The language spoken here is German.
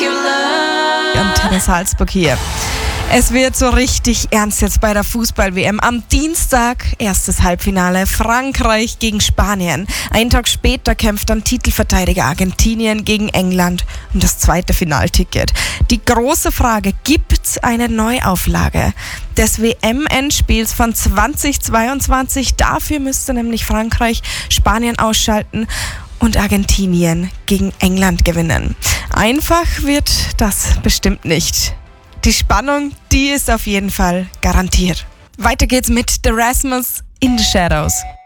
Antenne Salzburg hier. Es wird so richtig ernst jetzt bei der Fußball-WM. Am Dienstag erstes Halbfinale Frankreich gegen Spanien. Einen Tag später kämpft dann Titelverteidiger Argentinien gegen England um das zweite Finalticket. Die große Frage, gibt's eine Neuauflage des WM-Endspiels von 2022? Dafür müsste nämlich Frankreich Spanien ausschalten und Argentinien gegen England gewinnen. Einfach wird das bestimmt nicht. Die Spannung, die ist auf jeden Fall garantiert. Weiter geht's mit The Rasmus in the Shadows.